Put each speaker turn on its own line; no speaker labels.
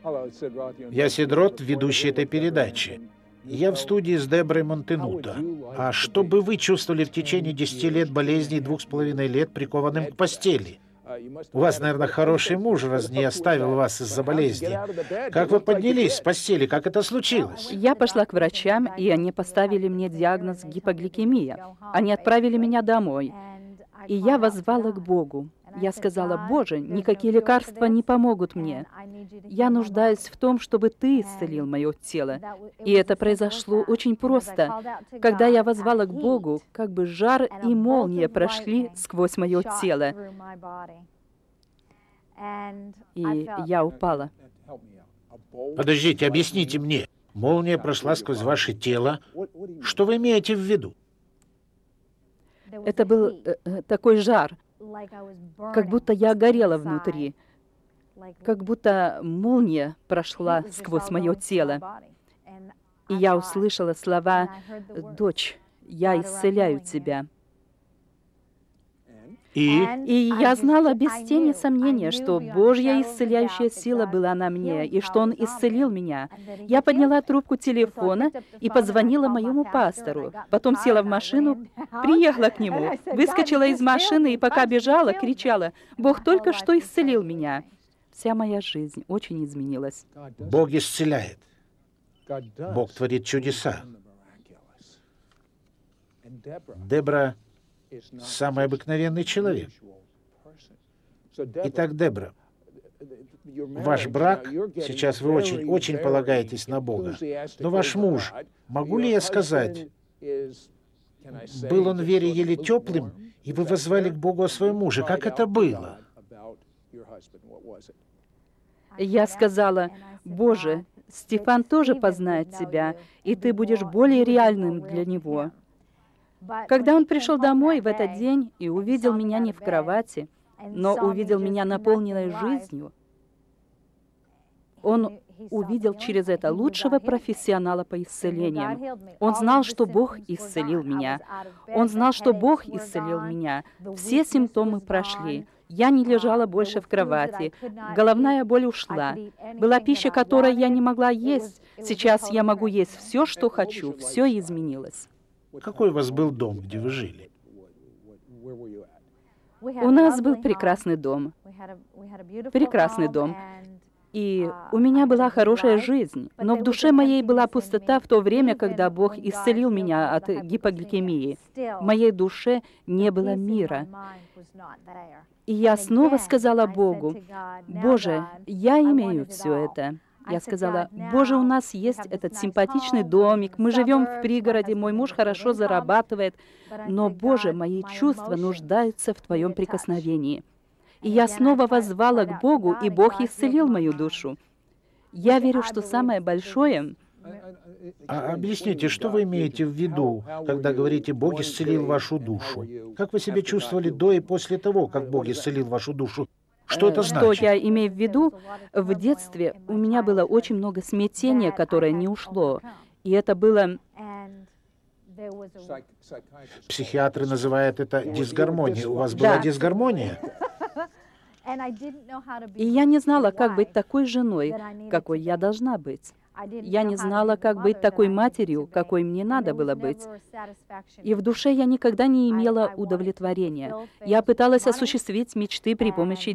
Я Сид Рот, ведущий этой передачи. Я в студии с Деброй Монтенуто. А что бы вы чувствовали в течение 10 лет болезни и 2,5 лет прикованным к постели? У вас, наверное, хороший муж, раз не оставил вас из-за болезни. Как вы поднялись с постели? Как это случилось?
Я пошла к врачам, и они поставили мне диагноз гипогликемия. Они отправили меня домой. И я воззвала к Богу. Я сказала: «Боже, никакие лекарства не помогут мне. Я нуждаюсь в том, чтобы Ты исцелил мое тело». И это произошло очень просто. Когда я воззвала к Богу, как бы жар и молния прошли сквозь мое тело. И я упала.
Подождите, объясните мне. Молния прошла сквозь ваше тело. Что вы имеете в виду?
Это был такой жар, как будто я горела внутри, как будто молния прошла сквозь мое тело. И я услышала слова: «Дочь, я исцеляю тебя». И я знала без тени сомнения, что Божья исцеляющая сила была на мне, и что Он исцелил меня. Я подняла трубку телефона и позвонила моему пастору. Потом села в машину, приехала к нему, выскочила из машины и пока бежала, кричала: «Бог только что исцелил меня». Вся моя жизнь очень изменилась.
Бог исцеляет. Бог творит чудеса. Дебра — самый обыкновенный человек. Итак, Дебра, ваш брак, сейчас вы очень полагаетесь на Бога, но ваш муж, могу ли я сказать, был он в вере еле теплым, и вы воззвали к Богу о своем муже? Как это было?
Я сказала: «Боже, Стефан тоже познает Тебя, и Ты будешь более реальным для него». Когда он пришел домой в этот день и увидел меня не в кровати, но увидел меня наполненной жизнью, он увидел через это лучшего профессионала по исцелениям. Он знал, что Бог исцелил меня. Он знал, что Бог исцелил меня. Все симптомы прошли. Я не лежала больше в кровати. Головная боль ушла. Была пища, которой я не могла есть. Сейчас я могу есть все, что хочу. Все изменилось.
Какой у вас был дом, где вы жили?
У нас был прекрасный дом. Прекрасный дом. И у меня была хорошая жизнь, но в душе моей была пустота в то время, когда Бог исцелил меня от гипогликемии. В моей душе не было мира. И я снова сказала Богу: «Боже, я имею все это». Я сказала: «Боже, у нас есть этот симпатичный домик, мы живем в пригороде, мой муж хорошо зарабатывает, но, Боже, мои чувства нуждаются в Твоем прикосновении». И я снова воззвала к Богу, и Бог исцелил мою душу. Я верю, что самое большое...
Объясните, что вы имеете в виду, когда говорите «Бог исцелил вашу душу»? Как вы себя чувствовали до и после того, как Бог исцелил вашу душу? Что это значит?
Что я имею в виду? В детстве у меня было очень много смятения, которое не ушло. И это было...
Психиатры называют это дисгармонией. У вас была дисгармония?
И я не знала, как быть такой женой, какой я должна быть. Я не знала, как быть такой матерью, какой мне надо было быть. И в душе я никогда не имела удовлетворения. Я пыталась осуществить мечты при помощи